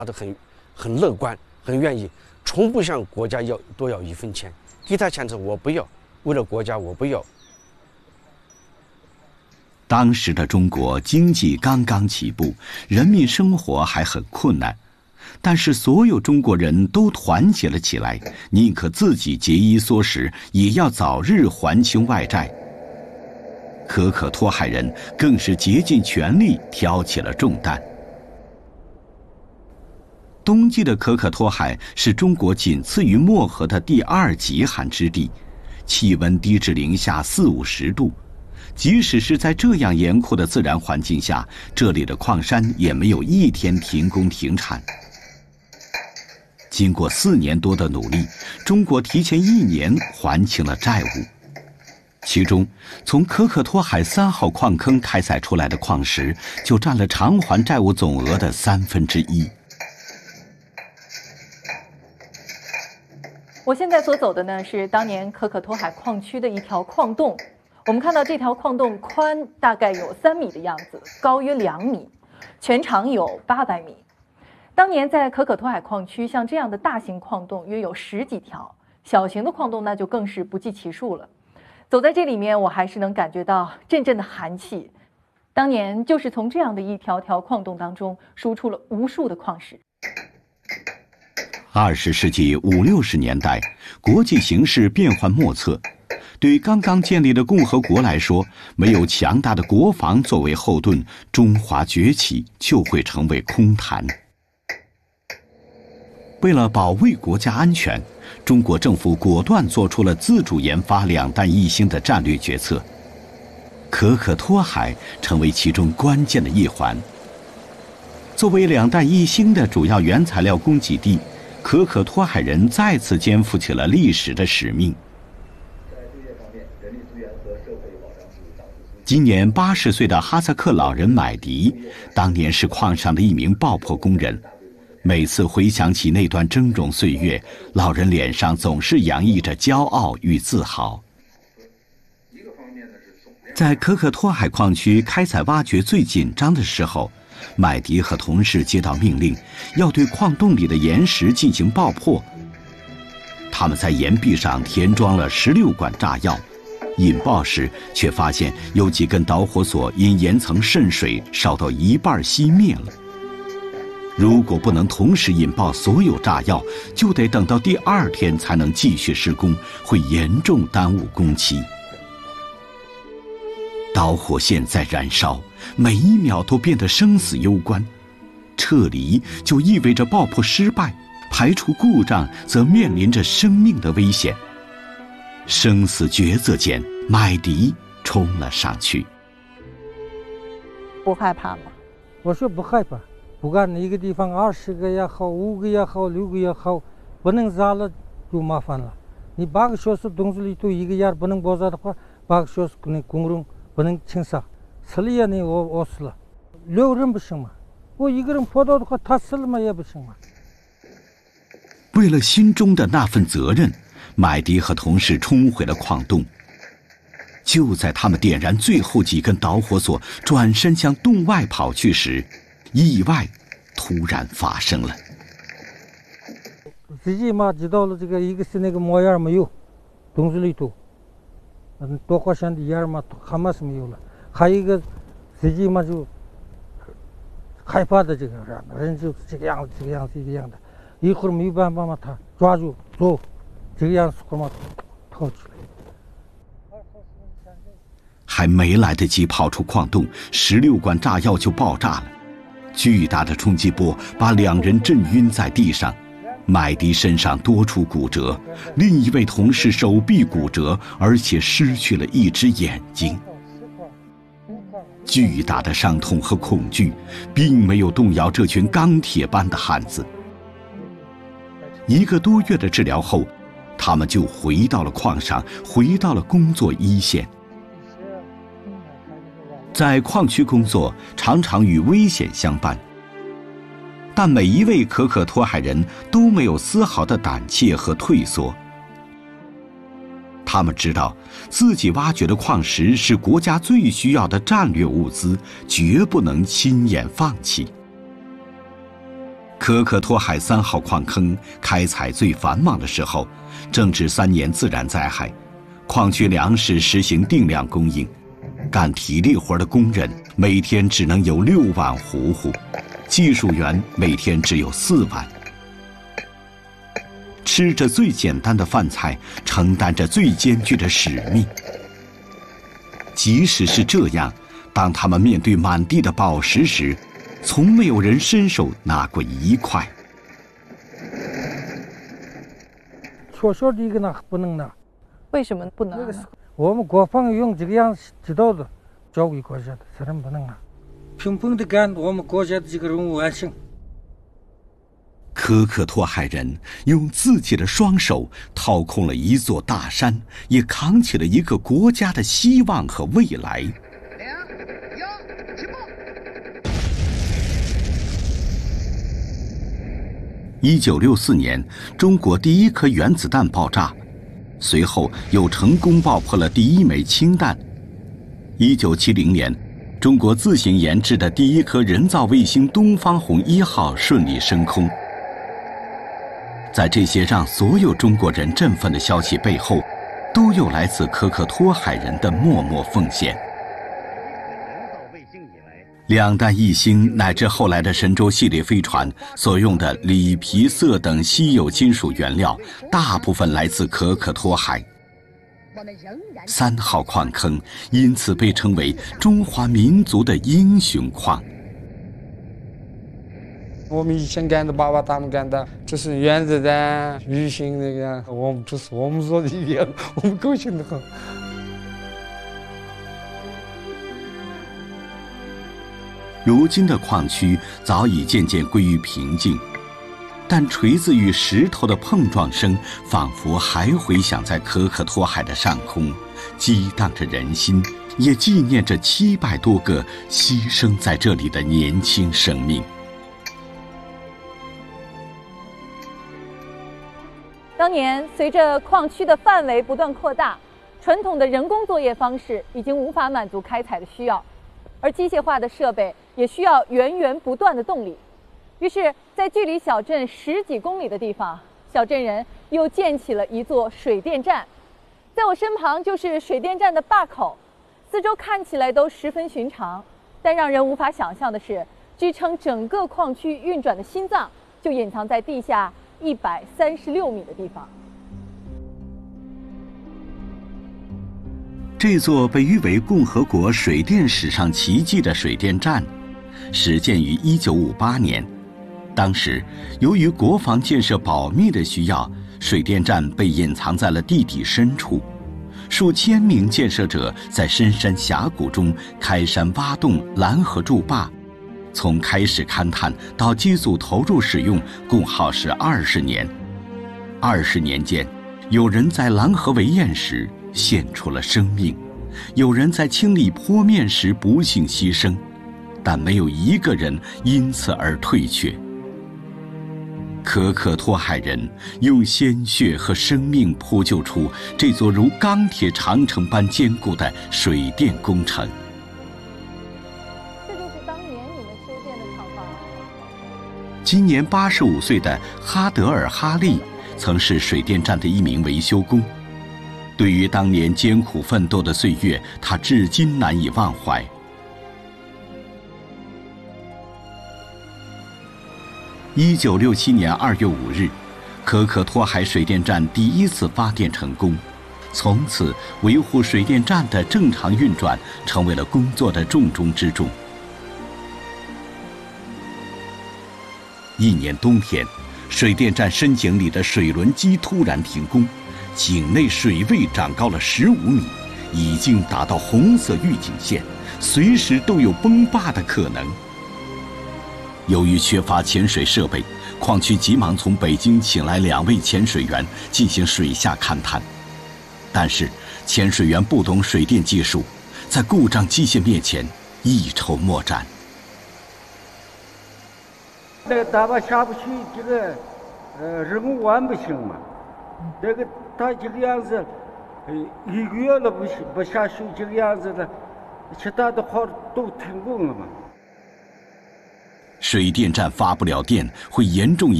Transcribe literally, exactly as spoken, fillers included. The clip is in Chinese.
的很很乐观，很愿意，从不向国家要多要一分钱，给他钱的我不要，为了国家我不要。 当时的中国经济刚刚起步，人民生活还很困难，但是所有中国人都团结了起来，宁可自己节衣缩食，也要早日还清外债。可可托海人更是竭尽全力挑起了重担。冬季的可可托海是中国仅次于漠河的第二极寒之地，气温低至零下四五十度。即使是在这样严酷的自然环境下，这里的矿山也没有一天停工停产。经过四年多的努力，中国提前一年还清了债务。其中，从可可托海三号矿坑开采出来的矿石，就占了偿还债务总额的三分之一。 我现在所走的呢，是当年可可托海矿区的一条矿洞。我们看到这条矿洞宽大概有三米的样子，高约两米，全长有八百米。当年在可可托海矿区，像这样的大型矿洞约有十几条，小型的矿洞那就更是不计其数了。走在这里面，我还是能感觉到阵阵的寒气。当年就是从这样的一条条矿洞当中输出了无数的矿石。 二十世纪五六十年代，国际形势变幻莫测。对刚刚建立的共和国来说，没有强大的国防作为后盾，中华崛起就会成为空谈。为了保卫国家安全，中国政府果断做出了自主研发两弹一星的战略决策，可可托海成为其中关键的一环。作为两弹一星的主要原材料供给地，可可托海人再次肩负起了历史的使命。今年八十岁的哈萨克老人买迪，当年是矿上的一名爆破工人。每次回想起那段峥嵘岁月，老人脸上总是洋溢着骄傲与自豪。在可可托海矿区开采挖掘最紧张的时候，买迪和同事接到命令，要对矿洞里的岩石进行爆破。他们在岩壁上填装了十六管炸药。引爆时，却发现有几根导火索因岩层渗水烧到一半熄灭了。如果不能同时引爆所有炸药，就得等到第二天才能继续施工，会严重耽误工期。导火线在燃烧，每一秒都变得生死攸关。撤离就意味着爆破失败，排除故障则面临着生命的危险。生死抉择间，麦迪冲了上去。 不害怕吗？ 我说不害怕，不管一个地方二十个也好，五个也好，六个也好，不能炸了就麻烦了。你八个小时洞子里头一个眼不能爆炸的话，八个小时可能工人不能清扫，死了也能饿饿死了。六人不行嘛，我一个人跑到的话，他死了嘛也不行嘛。 为了心中的那份责任，麦迪和同事冲回了矿洞。就在他们点燃最后几根导火索，转身向洞外跑去时，意外突然发生了。 自己嘛知道了，这个一个是那个模样没有，洞子里头，嗯，导火线的烟嘛还嘛是没有了，还有一个自己嘛就害怕的这个人，人就是这个样子，这个样子，这个样子，一会儿没有办法嘛，他抓住走。这个样子后面跑出来， 还没来得及跑出矿洞，十六管炸药就爆炸了。巨大的冲击波把两人震晕在地上，麦迪身上多处骨折，另一位同事手臂骨折，而且失去了一只眼睛。巨大的伤痛和恐惧并没有动摇这群钢铁般的汉子。一个多月的治疗后，他们就回到了矿上，回到了工作一线。在矿区工作常常与危险相伴，但每一位可可托海人都没有丝毫的胆怯和退缩。他们知道自己挖掘的矿石是国家最需要的战略物资，绝不能轻言放弃。 可可托海三号矿坑开采最繁忙的时候，正值三年自然灾害，矿区粮食实行定量供应，干体力活的工人每天只能有六碗糊糊，技术员每天只有四碗。吃着最简单的饭菜，承担着最艰巨的使命。即使是这样，当他们面对满地的宝石时，从没有人伸手拿过一块。 小小的一个拿不能拿， 为什么不能呢？ 我们国防用这个样子知道的，交给国家的，责任不能拿。平衡的干我们国家的这个任务完成。 可可托海人用自己的双手掏空了一座大山，也扛起了一个国家的希望和未来。一九六四年，中国第一颗原子弹爆炸，随后又成功爆破了第一枚氢弹。一九七零年，中国自行研制的第一颗人造卫星东方红一号顺利升空。在这些让所有中国人振奋的消息背后，都有来自可可托海人的默默奉献。两弹一星乃至后来的神舟系列飞船所用的锂、铍、铯等稀有金属原料，大部分来自可可托海。三号矿坑因此被称为中华民族的英雄矿。 我们以前干的，爸爸他们干的，这是原子弹、鱼星那个，我们这是我们做的一样，我们高兴得很。 如今的矿区早已渐渐归于平静，但锤子与石头的碰撞声仿佛还回响在可可托海的上空，激荡着人心，也纪念着七百多个牺牲在这里的年轻生命。 当年，随着矿区的范围不断扩大，传统的人工作业方式已经无法满足开采的需要，而机械化的设备也需要源源不断的动力。于是，在距离小镇十几公里的地方，小镇人又建起了一座水电站。在我身旁就是水电站的坝口，四周看起来都十分寻常，但让人无法想象的是，支撑整个矿区运转的心脏就隐藏在地下一百三十六米的地方。 这座被誉为共和国水电史上奇迹的水电站，始建于一九五八年。当时，由于国防建设保密的需要，水电站被隐藏在了地底深处。数千名建设者在深山峡谷中开山挖洞、拦河筑坝，从开始勘探到机组投入使用，共耗时二十年。二十年间，有人在拦河围堰时献出了生命，有人在清理坡面时不幸牺牲，但没有一个人因此而退却。可可托海人用鲜血和生命铺就出这座如钢铁长城般坚固的水电工程。 这就是当年你们修建的厂房。 今年八十五岁的哈德尔哈利曾是水电站的一名维修工。对于当年艰苦奋斗的岁月，他至今难以忘怀。一九六七年二月五日，可可托海水电站第一次发电成功，从此维护水电站的正常运转成为了工作的重中之重。一年冬天，水电站深井里的水轮机突然停工，井内水位涨高了十五米，已经达到红色预警线，随时都有崩坝的可能。由于缺乏潜水设备，矿区急忙从北京请来两位潜水员进行水下勘探。但是，潜水员不懂水电技术，在故障机械面前一筹莫展。 那个大坝下不去，这个呃任务完不行嘛？那个他这个样子，呃一个月了不行不下去这个样子的，其他的话都停工了嘛。 水电站发不了电，会严重